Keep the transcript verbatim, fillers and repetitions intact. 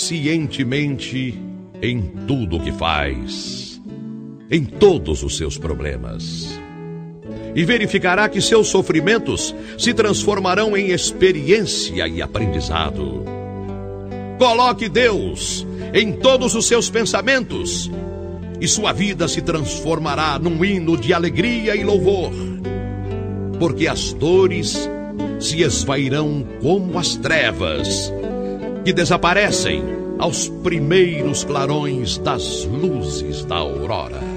cientemente em tudo o que faz, em todos os seus problemas. E verificará que seus sofrimentos se transformarão em experiência e aprendizado. Coloque Deus em todos os seus pensamentos e sua vida se transformará num hino de alegria e louvor, porque as dores se esvairão como as trevas, que desaparecem aos primeiros clarões das luzes da aurora.